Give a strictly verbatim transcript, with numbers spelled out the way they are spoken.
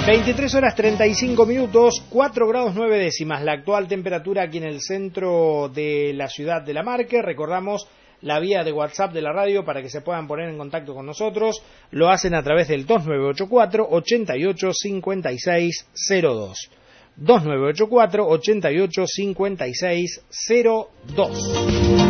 veintitrés horas treinta y cinco minutos, cuatro grados nueve décimas, la actual temperatura aquí en el centro de la ciudad de La Marque. Recordamos la vía de WhatsApp de la radio para que se puedan poner en contacto con nosotros. Lo hacen a través del dos nueve ocho cuatro, ocho ocho cinco seis cero dos. dos nueve ocho cuatro, ocho ocho cinco seis cero dos.